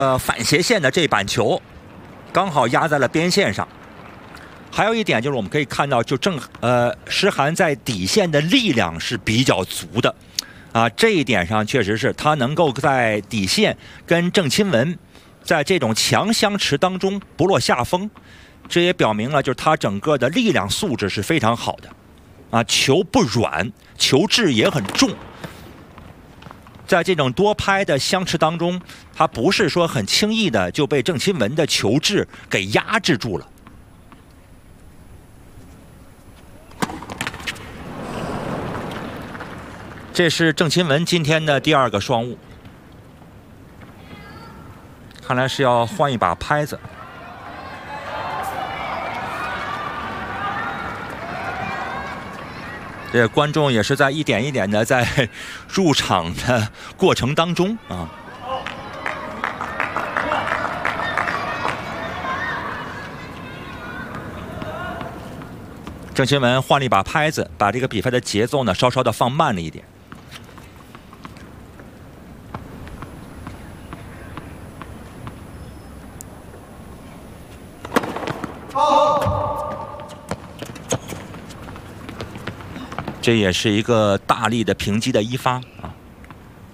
反斜线的这板球，刚好压在了边线上。还有一点就是我们可以看到，就诗涵在底线的力量是比较足的，啊，这一点上确实是他能够在底线跟郑钦文在这种强相持当中不落下风，这也表明了就是他整个的力量素质是非常好的，啊，球不软，球质也很重。 在这种多拍的相持当中，他不是说很轻易的就被郑钦文的球质给压制住了。这是郑钦文今天的第2个双误，看来是要换一把拍子。 这观众也是在一点一点的在入场的过程当中啊。郑钦文换了一把拍子，把这个比赛的节奏呢稍稍的放慢了一点。这也是一个大力的平击的一发啊。